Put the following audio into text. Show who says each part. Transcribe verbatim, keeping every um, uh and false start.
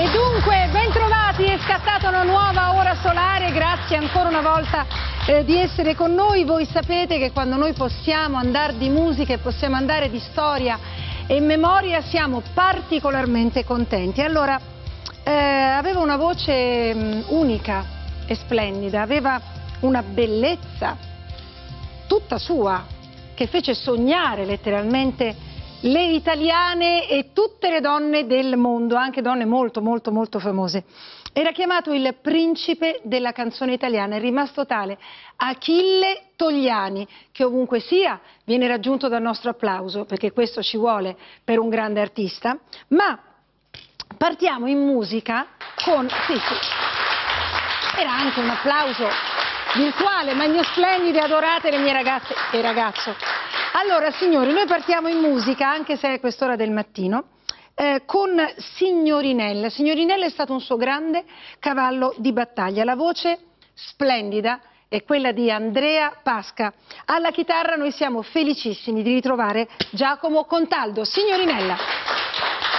Speaker 1: E dunque, bentrovati, è scattata una nuova ora solare, grazie ancora una volta eh, di essere con noi. Voi sapete che quando noi possiamo andare di musica e possiamo andare di storia e memoria siamo particolarmente contenti. Allora, eh, aveva una voce mh, unica e splendida, aveva una bellezza tutta sua che fece sognare letteralmente le italiane e tutte le donne del mondo, anche donne molto molto molto famose. Era chiamato il principe della canzone italiana, è rimasto tale Achille Togliani, che ovunque sia viene raggiunto dal nostro applauso, perché questo ci vuole per un grande artista. Ma partiamo in musica con... Sì, sì. Era anche un applauso virtuale, ma il mio splendido e adorate le mie ragazze e ragazzo. Allora, signori, noi partiamo in musica, anche se è quest'ora del mattino, eh, con Signorinella. Signorinella è stato un suo grande cavallo di battaglia. La voce splendida è quella di Andrea Pasca. Alla chitarra noi siamo felicissimi di ritrovare Giacomo Contaldo. Signorinella.